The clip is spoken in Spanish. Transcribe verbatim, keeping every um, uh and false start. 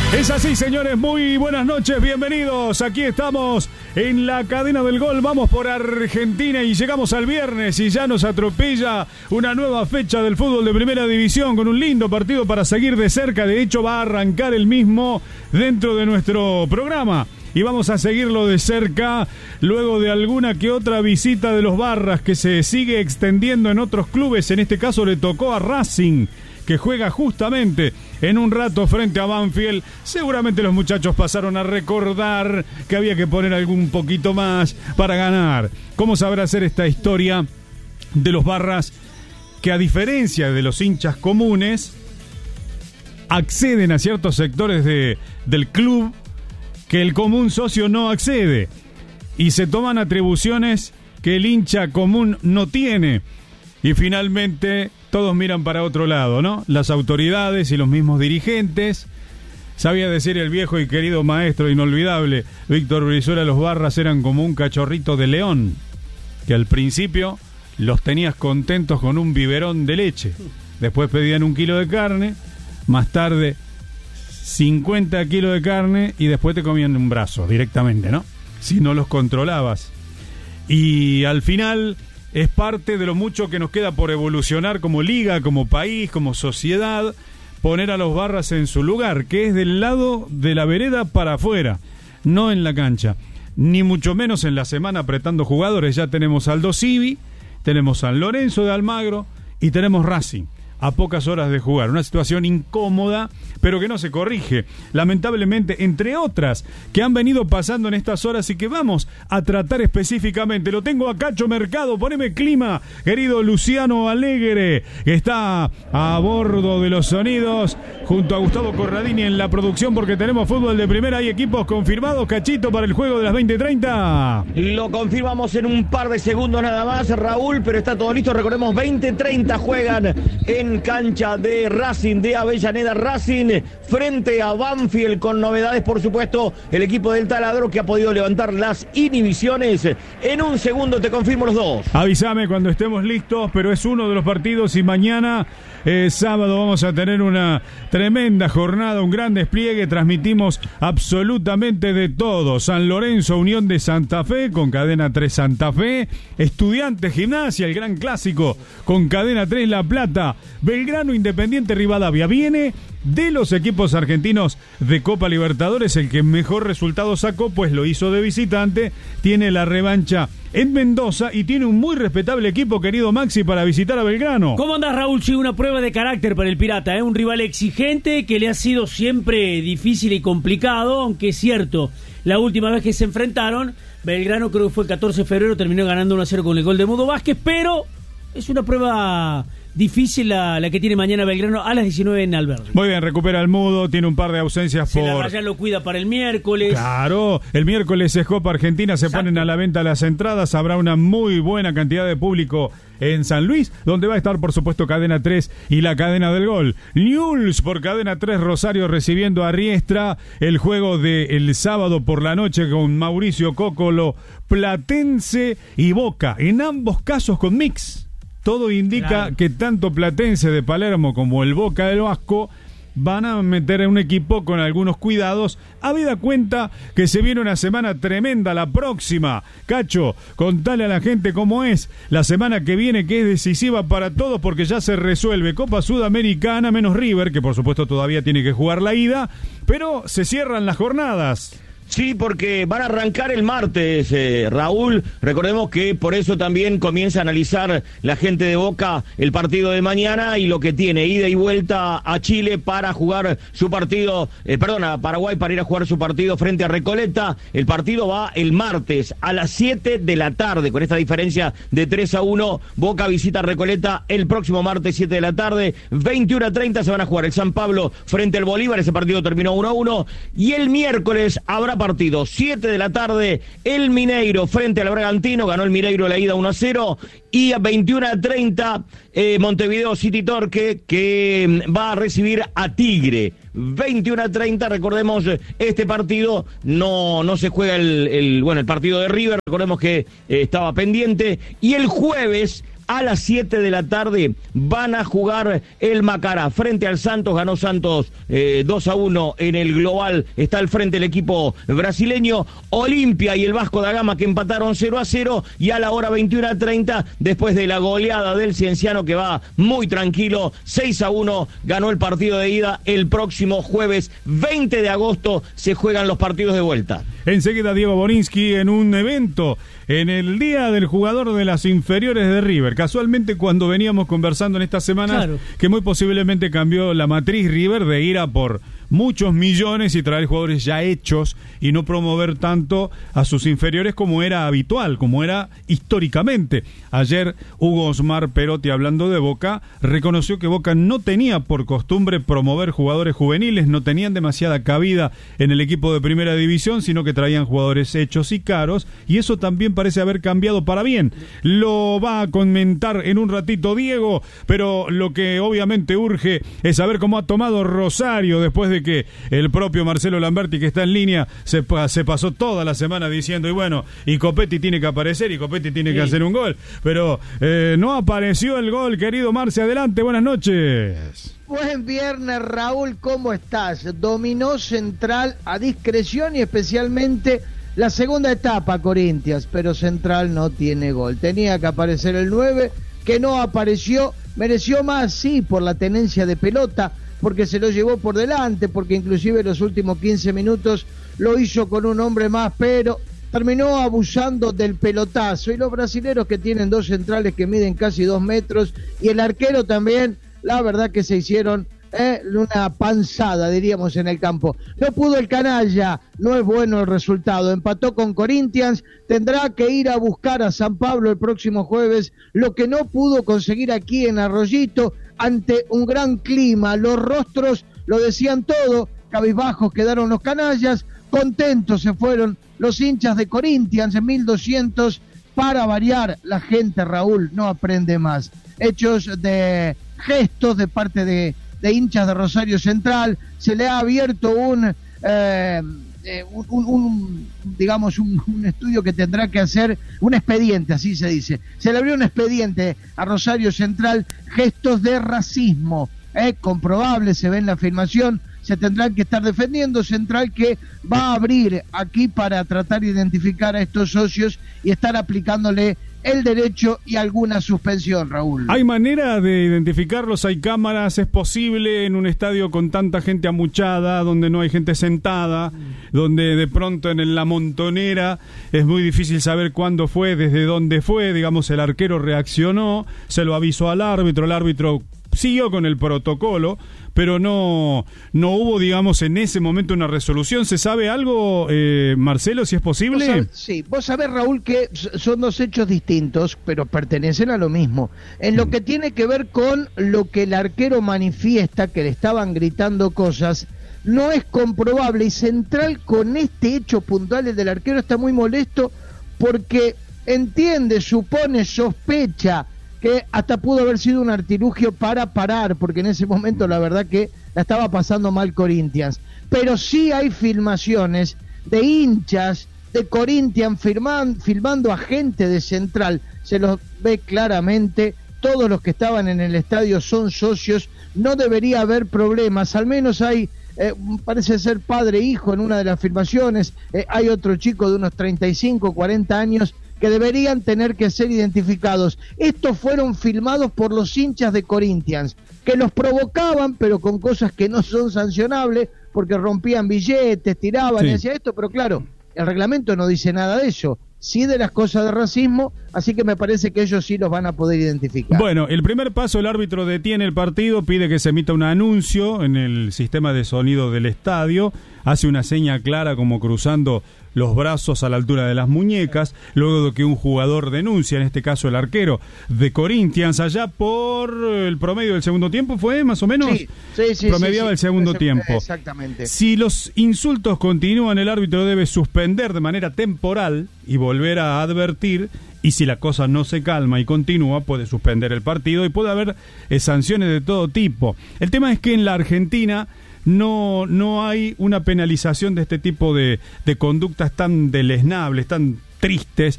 Es así, señores, muy buenas noches, bienvenidos. Aquí estamos en la cadena del gol, vamos por Argentina y llegamos al viernes y ya nos atropella una nueva fecha del fútbol de primera división con un lindo partido para seguir de cerca. De hecho, va a arrancar el mismo dentro de nuestro programa y vamos a seguirlo de cerca luego de alguna que otra visita de los Barras que se sigue extendiendo en otros clubes. En este caso le tocó a Racing, que juega justamente en un rato frente a Banfield. Seguramente los muchachos pasaron a recordar que había que poner algún poquito más para ganar. ¿Cómo sabrá hacer esta historia de los Barras que, a diferencia de los hinchas comunes, acceden a ciertos sectores de, del club que el común socio no accede y se toman atribuciones que el hincha común no tiene? Y finalmente todos miran para otro lado, ¿no? Las autoridades y los mismos dirigentes. Sabía decir el viejo y querido maestro inolvidable Víctor Brizuela, los Barras eran como un cachorrito de león, que al principio los tenías contentos con un biberón de leche. Después pedían un kilo de carne, más tarde cincuenta kilos de carne y después te comían un brazo directamente, ¿no? Si no los controlabas. Y al final es parte de lo mucho que nos queda por evolucionar como liga, como país, como sociedad, poner a los Barras en su lugar, que es del lado de la vereda para afuera, no en la cancha, ni mucho menos en la semana apretando jugadores. Ya tenemos Aldo Civi, tenemos San Lorenzo de Almagro y tenemos Racing a pocas horas de jugar. Una situación incómoda, pero que no se corrige, lamentablemente, entre otras que han venido pasando en estas horas y que vamos a tratar específicamente. Lo tengo a Cacho Mercado, poneme clima, querido Luciano Alegre, que está a bordo de los sonidos, junto a Gustavo Corradini en la producción, porque tenemos fútbol de primera. Hay equipos confirmados, Cachito, para el juego de las veinte treinta. Lo confirmamos en un par de segundos nada más, Raúl, pero está todo listo. Recordemos, veinte treinta juegan en cancha de Racing de Avellaneda. Racing frente a Banfield, con novedades, por supuesto, el equipo del Taladro, que ha podido levantar las inhibiciones. En un segundo te confirmo los dos. Avísame cuando estemos listos, pero es uno de los partidos y mañana, eh, sábado, vamos a tener una tremenda jornada, un gran despliegue. Transmitimos absolutamente de todo. San Lorenzo, Unión de Santa Fe, con Cadena tres Santa Fe. Estudiantes, Gimnasia, el gran clásico, con Cadena tres La Plata. Belgrano, Independiente, Rivadavia. Viene de los equipos argentinos de Copa Libertadores el que mejor resultado sacó, pues lo hizo de visitante. Tiene la revancha en Mendoza y tiene un muy respetable equipo, querido Maxi, para visitar a Belgrano. ¿Cómo andás, Raúl? Sí, una prueba de carácter para el Pirata, ¿eh? Un rival exigente que le ha sido siempre difícil y complicado, aunque es cierto, la última vez que se enfrentaron, Belgrano, creo que fue el catorce de febrero, terminó ganando uno a cero con el gol de Mudo Vázquez, pero es una prueba difícil la, la que tiene mañana Belgrano a las diecinueve en Alberdi. Muy bien, recupera el Mudo, tiene un par de ausencias Se por... la Raya lo cuida para el miércoles. Claro, el miércoles es Copa Argentina, se Exacto. ponen a la venta las entradas, habrá una muy buena cantidad de público en San Luis, donde va a estar, por supuesto, Cadena tres y la Cadena del Gol. Newell's por Cadena tres, Rosario recibiendo a Riestra, el juego del sábado por la noche con Mauricio Cócolo, Platense y Boca, en ambos casos con mix. Todo indica claro. que tanto Platense de Palermo como el Boca del Vasco van a meter en un equipo con algunos cuidados, habida cuenta que se viene una semana tremenda la próxima. Cacho, contale a la gente cómo es la semana que viene, que es decisiva para todos, porque ya se resuelve Copa Sudamericana, menos River, que por supuesto todavía tiene que jugar la ida, pero se cierran las jornadas. Sí, porque van a arrancar el martes, eh, Raúl. Recordemos que por eso también comienza a analizar la gente de Boca el partido de mañana y lo que tiene, ida y vuelta a Chile para jugar su partido, eh, perdón, a Paraguay para ir a jugar su partido frente a Recoleta. El partido va el martes a las siete de la tarde, con esta diferencia de tres a uno. Boca visita a Recoleta el próximo martes, siete de la tarde. veintiuno a treinta se van a jugar el San Pablo frente al Bolívar. Ese partido terminó uno a uno. Y el miércoles habrá partido, siete de la tarde, el Mineiro frente al Bragantino, ganó el Mineiro la ida uno a cero, y a veintiuno a treinta eh, Montevideo City Torque, que va a recibir a Tigre. veintiuno a treinta, recordemos, este partido no, no se juega el, el, bueno, el partido de River, recordemos que eh, estaba pendiente, y el jueves A las siete de la tarde van a jugar el Macará frente al Santos. Ganó Santos eh, dos a uno en el global. Está al frente el equipo brasileño. Olimpia y el Vasco da Gama que empataron cero a cero. Y a la hora veintiuno a treinta, después de la goleada del Cienciano que va muy tranquilo, seis a uno, ganó el partido de ida. El próximo jueves veinte de agosto se juegan los partidos de vuelta. Enseguida Diego Borinsky en un evento en el Día del Jugador de las Inferiores de River. Casualmente cuando veníamos conversando en estas semanas, claro, que muy posiblemente cambió la matriz River de ir a por muchos millones y traer jugadores ya hechos y no promover tanto a sus inferiores como era habitual, como era históricamente. Ayer Hugo Osmar Perotti, hablando de Boca, reconoció que Boca no tenía por costumbre promover jugadores juveniles, no tenían demasiada cabida en el equipo de primera división, sino que traían jugadores hechos y caros, y eso también parece haber cambiado para bien. Lo va a comentar en un ratito Diego, pero lo que obviamente urge es saber cómo ha tomado Rosario después de que el propio Marcelo Lamberti, que está en línea, se, se pasó toda la semana diciendo, y bueno, y Copetti tiene que aparecer, y Copetti tiene sí. que hacer un gol, pero eh, no apareció el gol, querido Marce, adelante, buenas noches. Buen viernes, Raúl, ¿cómo estás? Dominó Central a discreción y especialmente la segunda etapa, Corinthians, pero Central no tiene gol. Tenía que aparecer el nueve, que no apareció, mereció más, sí, por la tenencia de pelota, porque se lo llevó por delante, porque inclusive los últimos quince minutos lo hizo con un hombre más, pero terminó abusando del pelotazo. Y los brasileros, que tienen dos centrales que miden casi dos metros, y el arquero también, la verdad que se hicieron eh, una panzada, diríamos, en el campo. No pudo el canalla, no es bueno el resultado. Empató con Corinthians, tendrá que ir a buscar a San Pablo el próximo jueves, lo que no pudo conseguir aquí en Arroyito, ante un gran clima. Los rostros lo decían todo, cabizbajos quedaron los canallas, contentos se fueron los hinchas de Corinthians en mil doscientos, para variar. La gente, Raúl, no aprende más. Hechos de gestos de parte de, de hinchas de Rosario Central, se le ha abierto un, eh, eh, un, un, un digamos, un, un estudio que tendrá que hacer, un expediente, así se dice, se le abrió un expediente a Rosario Central, gestos de racismo, eh, comprobable, se ve en la filmación, se tendrán que estar defendiendo. Central que va a abrir aquí para tratar de identificar a estos socios y estar aplicándole el derecho y alguna suspensión, Raúl. ¿Hay manera de identificarlos? ¿Hay cámaras? ¿Es posible en un estadio con tanta gente amuchada, donde no hay gente sentada, donde de pronto en la montonera es muy difícil saber cuándo fue, desde dónde fue? Digamos, el arquero reaccionó, se lo avisó al árbitro, el árbitro siguió con el protocolo, pero no no hubo, digamos, en ese momento una resolución. ¿Se sabe algo, eh, Marcelo, si es posible? ¿Vos sabés? Sí, vos sabés, Raúl, que son dos hechos distintos, pero pertenecen a lo mismo. En lo que tiene que ver con lo que el arquero manifiesta, que le estaban gritando cosas, no es comprobable, y Central con este hecho puntual, el del arquero, está muy molesto porque entiende, supone, sospecha que hasta pudo haber sido un artilugio para parar, porque en ese momento la verdad que la estaba pasando mal Corinthians. Pero sí hay filmaciones de hinchas de Corinthians firman, filmando a gente de Central, se los ve claramente, todos los que estaban en el estadio son socios, no debería haber problemas, al menos hay, eh, parece ser padre e hijo en una de las filmaciones, eh, hay otro chico de unos treinta y cinco, cuarenta años, que deberían tener que ser identificados. Estos fueron filmados por los hinchas de Corinthians, que los provocaban, pero con cosas que no son sancionables, porque rompían billetes, tiraban, sí, y hacían esto, pero claro, el reglamento no dice nada de eso, sí de las cosas de racismo, así que me parece que ellos sí los van a poder identificar. Bueno, el primer paso, el árbitro detiene el partido, pide que se emita un anuncio en el sistema de sonido del estadio, hace una seña clara como cruzando los brazos a la altura de las muñecas, luego de que un jugador denuncia, en este caso el arquero de Corinthians, allá por el promedio del segundo tiempo, ¿fue más o menos? Sí, sí, sí. Promediaba sí, sí, el segundo sí, tiempo. Exactamente. Si los insultos continúan, el árbitro debe suspender de manera temporal y volver a advertir, y si la cosa no se calma y continúa, puede suspender el partido y puede haber eh, sanciones de todo tipo. El tema es que en la Argentina no no hay una penalización de este tipo de, de conductas tan deleznables, tan tristes,